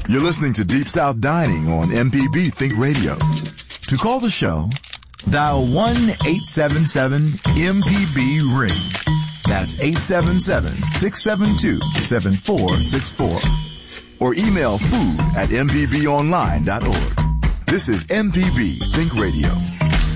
You're listening to Deep South Dining on MPB Think Radio. To call the show, dial 1-877-MPB-RING. That's 877-672-7464. Or email food@mpbonline.org. This is MPB Think Radio.